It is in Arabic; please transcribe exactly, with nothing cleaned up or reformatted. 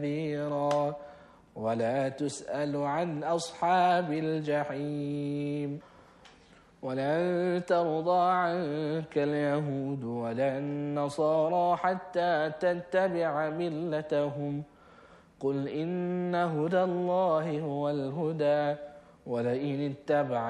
نذيرا ولا تسأل عن أصحاب الجحيم ولن ترضى عنك اليهود ولا النصارى حتى تتبع ملتهم قل إن هدى الله هو الهدى ولئن اتبع